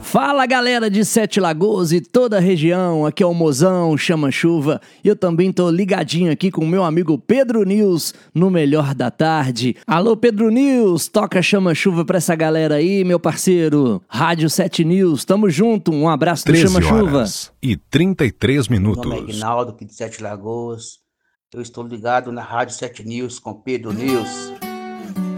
Fala galera de Sete Lagoas e toda a região, aqui é o Mozão, Chama Chuva, e eu também tô ligadinho aqui com o meu amigo Pedro News no Melhor da Tarde. Alô Pedro News, toca Chama Chuva pra essa galera aí, meu parceiro. Rádio 7 News, tamo junto, um abraço do Chama Chuva. 13h33. Meu nome é Aguinaldo, aqui de Sete Lagoas. Eu estou ligado na Rádio 7 News com Pedro News.